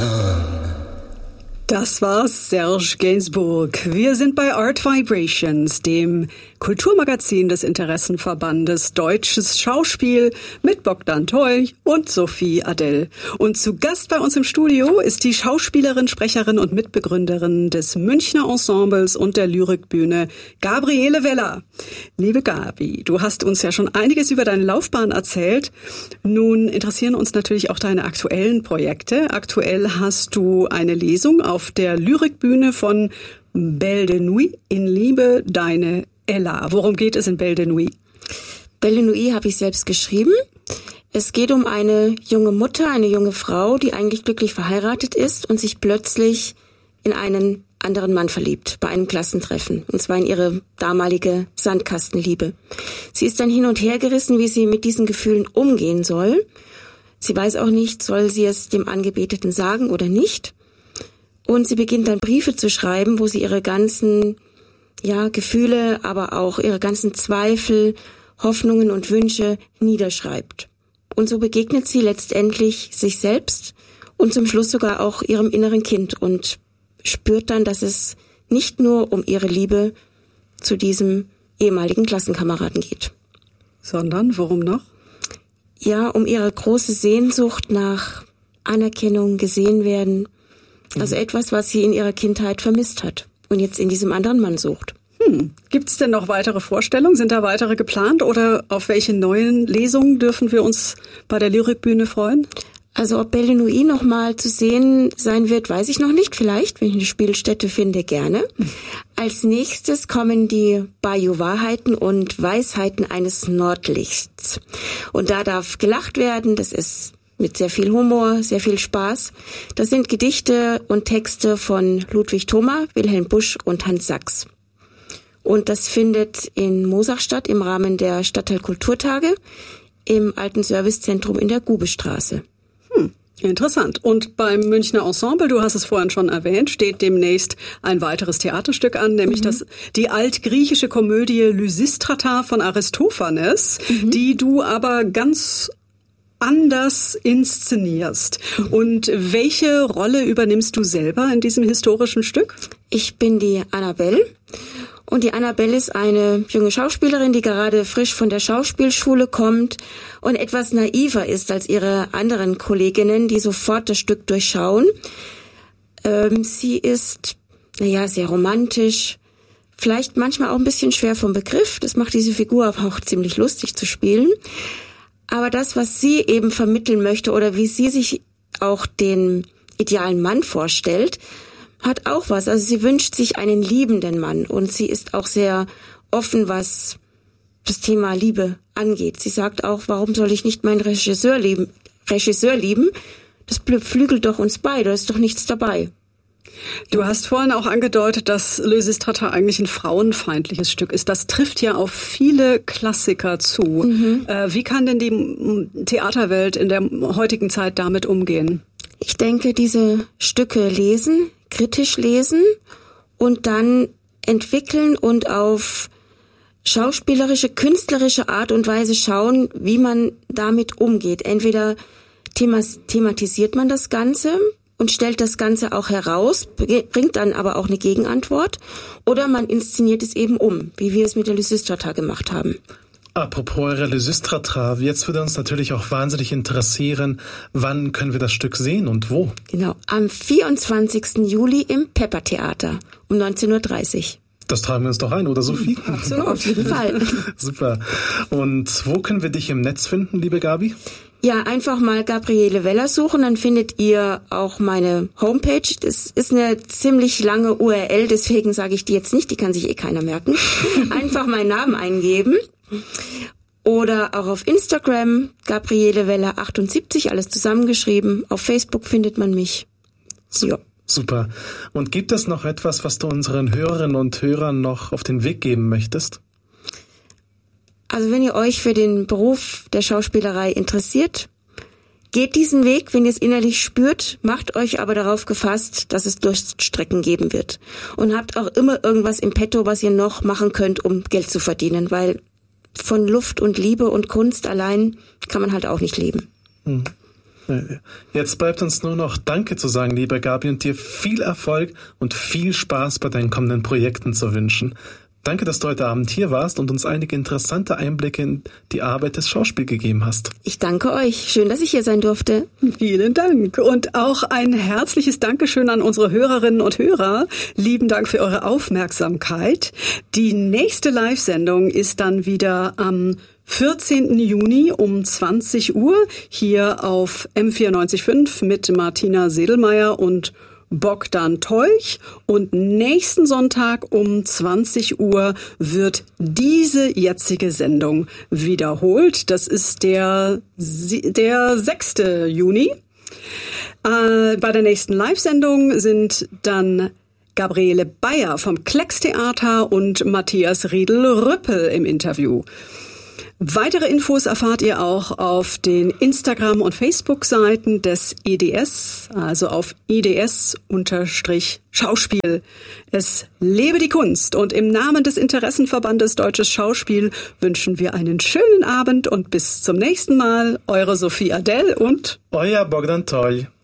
Das war Serge Gainsbourg. Wir sind bei Art Vibrations, dem Kulturmagazin des Interessenverbandes Deutsches Schauspiel mit Bogdan Teuch und Sophie Adell. Und zu Gast bei uns im Studio ist die Schauspielerin, Sprecherin und Mitbegründerin des Münchner Ensembles und der Lyrikbühne, Gabriele Weller. Liebe Gabi, du hast uns ja schon einiges über deine Laufbahn erzählt. Nun interessieren uns natürlich auch deine aktuellen Projekte. Aktuell hast du eine Lesung auf der Lyrikbühne von Belle de Nuit in Liebe, deine Ella. Worum geht es in Belle de Nuit? Belle de Nuit habe ich selbst geschrieben. Es geht um eine junge Mutter, eine junge Frau, die eigentlich glücklich verheiratet ist und sich plötzlich in einen anderen Mann verliebt, bei einem Klassentreffen, und zwar in ihre damalige Sandkastenliebe. Sie ist dann hin und her gerissen, wie sie mit diesen Gefühlen umgehen soll. Sie weiß auch nicht, soll sie es dem Angebeteten sagen oder nicht. Und sie beginnt dann Briefe zu schreiben, wo sie ihre ganzen Gefühle, aber auch ihre ganzen Zweifel, Hoffnungen und Wünsche niederschreibt. Und so begegnet sie letztendlich sich selbst und zum Schluss sogar auch ihrem inneren Kind und spürt dann, dass es nicht nur um ihre Liebe zu diesem ehemaligen Klassenkameraden geht. Sondern, worum noch? Ja, um ihre große Sehnsucht nach Anerkennung, gesehen werden. Also etwas, was sie in ihrer Kindheit vermisst hat und jetzt in diesem anderen Mann sucht. Gibt es denn noch weitere Vorstellungen? Sind da weitere geplant oder auf welche neuen Lesungen dürfen wir uns bei der Lyrikbühne freuen? Also ob Belle de Nuit noch mal zu sehen sein wird, weiß ich noch nicht. Vielleicht, wenn ich eine Spielstätte finde, gerne. Als nächstes kommen die Bayou-Wahrheiten und Weisheiten eines Nordlichts. Und da darf gelacht werden, das ist mit sehr viel Humor, sehr viel Spaß. Das sind Gedichte und Texte von Ludwig Thoma, Wilhelm Busch und Hans Sachs. Und das findet in Moosach statt im Rahmen der Stadtteilkulturtage im alten Servicezentrum in der Gubestraße. Interessant. Und beim Münchner Ensemble, du hast es vorhin schon erwähnt, steht demnächst ein weiteres Theaterstück an, nämlich die altgriechische Komödie Lysistrata von Aristophanes, die du aber ganz anders inszenierst. Und welche Rolle übernimmst du selber in diesem historischen Stück? Ich bin die Annabelle. Und die Annabelle ist eine junge Schauspielerin, die gerade frisch von der Schauspielschule kommt und etwas naiver ist als ihre anderen Kolleginnen, die sofort das Stück durchschauen. Sie ist, sehr romantisch, vielleicht manchmal auch ein bisschen schwer vom Begriff. Das macht diese Figur aber auch ziemlich lustig zu spielen. Aber das, was sie eben vermitteln möchte oder wie sie sich auch den idealen Mann vorstellt, hat auch was. Also sie wünscht sich einen liebenden Mann und sie ist auch sehr offen, was das Thema Liebe angeht. Sie sagt auch, warum soll ich nicht meinen Regisseur lieben? Das beflügelt doch uns beide, da ist doch nichts dabei. Du hast vorhin auch angedeutet, dass Lysistrata eigentlich ein frauenfeindliches Stück ist. Das trifft ja auf viele Klassiker zu. Wie kann denn die Theaterwelt in der heutigen Zeit damit umgehen? Ich denke, diese Stücke lesen, kritisch lesen und dann entwickeln und auf schauspielerische, künstlerische Art und Weise schauen, wie man damit umgeht. Entweder thematisiert man das Ganze und stellt das Ganze auch heraus, bringt dann aber auch eine Gegenantwort, oder man inszeniert es eben um, wie wir es mit der Lysistrata gemacht haben. Apropos eure Lysistrata, jetzt würde uns natürlich auch wahnsinnig interessieren, wann können wir das Stück sehen und wo? Genau, am 24. Juli im Pepper-Theater um 19:30 Uhr. Das tragen wir uns doch ein, oder Sophie? Absolut, auf jeden Fall. Super. Und wo können wir dich im Netz finden, liebe Gabi? Ja, einfach mal Gabriele Weller suchen, dann findet ihr auch meine Homepage. Das ist eine ziemlich lange URL, deswegen sage ich die jetzt nicht, die kann sich keiner merken. Einfach meinen Namen eingeben. Oder auch auf Instagram, Gabriele Weller 78, alles zusammengeschrieben. Auf Facebook findet man mich. Ja. Super. Und gibt es noch etwas, was du unseren Hörerinnen und Hörern noch auf den Weg geben möchtest? Also wenn ihr euch für den Beruf der Schauspielerei interessiert, geht diesen Weg, wenn ihr es innerlich spürt, macht euch aber darauf gefasst, dass es Durststrecken geben wird. Und habt auch immer irgendwas im Petto, was ihr noch machen könnt, um Geld zu verdienen, weil von Luft und Liebe und Kunst allein kann man halt auch nicht leben. Jetzt bleibt uns nur noch Danke zu sagen, lieber Gabi, und dir viel Erfolg und viel Spaß bei deinen kommenden Projekten zu wünschen. Danke, dass du heute Abend hier warst und uns einige interessante Einblicke in die Arbeit des Schauspiels gegeben hast. Ich danke euch. Schön, dass ich hier sein durfte. Vielen Dank. Und auch ein herzliches Dankeschön an unsere Hörerinnen und Hörer. Lieben Dank für eure Aufmerksamkeit. Die nächste Live-Sendung ist dann wieder am 14. Juni um 20 Uhr hier auf M94.5 mit Martina Sedelmeier und Bogdan Tolch, und nächsten Sonntag um 20 Uhr wird diese jetzige Sendung wiederholt. Das ist der 6. Juni. Bei der nächsten Live-Sendung sind dann Gabriele Bayer vom Kleckstheater und Matthias Riedel-Rüppel im Interview. Weitere Infos erfahrt ihr auch auf den Instagram- und Facebook-Seiten des IDS, also auf IDS-Schauspiel. Es lebe die Kunst, und im Namen des Interessenverbandes Deutsches Schauspiel wünschen wir einen schönen Abend und bis zum nächsten Mal. Eure Sophie Adell und euer Bogdan Tolch.